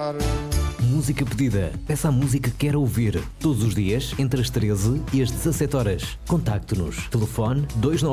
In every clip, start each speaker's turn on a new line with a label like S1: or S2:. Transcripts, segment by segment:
S1: Música pedida. Peça a música que quer ouvir. Todos os dias, entre as 13 e as 17 horas. Contacte-nos. Telefone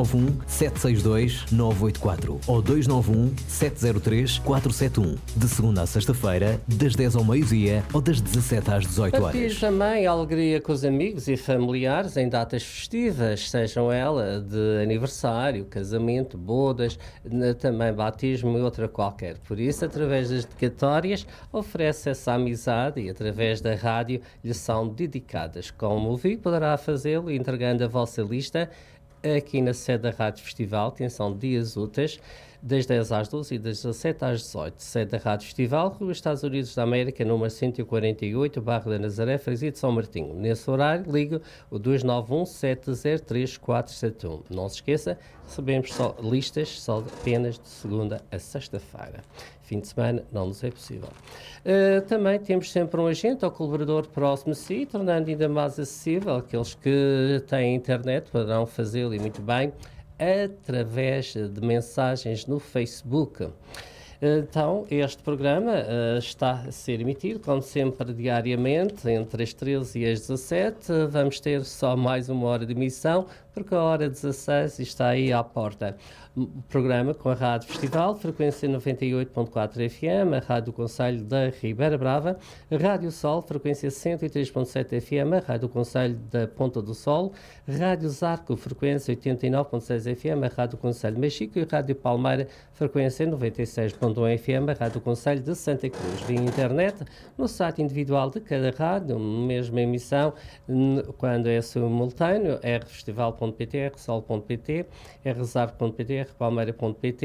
S1: 291-762-984 ou 291-703-471. De segunda à sexta-feira, das 10 ao meio-dia ou das 17 às 18 horas.
S2: Partilhe também a alegria com os amigos e familiares em datas festivas, sejam elas de aniversário, casamento, bodas, também batismo e outra qualquer. Por isso, através das dedicatórias, oferece essa amizade e através da rádio lhe são dedicadas. Como ouvi, poderá fazê-lo entregando a vossa lista aqui na sede da Rádio Festival. Atenção, dias úteis, das 10 às 12 e das 17 às 18. Sede da Rádio Festival, Rua Estados Unidos da América, número 148, Bairro da Nazaré, Freguesia de São Martinho. Nesse horário, ligue o 291-703-471. Não se esqueça, recebemos só listas só apenas de segunda a sexta-feira. Fim de semana não nos é possível. Também temos sempre um agente ou colaborador próximo a si, tornando ainda mais acessível. Aqueles que têm internet poderão fazê-lo e muito bem através de mensagens no Facebook. Então, este programa está a ser emitido, como sempre, diariamente, entre as 13 e as 17. Vamos ter só mais uma hora de emissão, porque a hora 16 está aí à porta. O programa com a Rádio Festival, frequência 98.4 FM, a Rádio do Concelho da Ribeira Brava, a Rádio Sol, frequência 103.7 FM, a Rádio do Concelho da Ponta do Sol, Rádio Zarco, frequência 89.6 FM, a Rádio do Concelho de Mexico e a Rádio Palmeira, frequência 96.1 FM, a Rádio do Concelho de Santa Cruz. Via internet, no site individual de cada rádio, mesma emissão, quando é simultâneo, rfestival.pt, rsol.pt, rzarco.pt, rpalmeira.pt,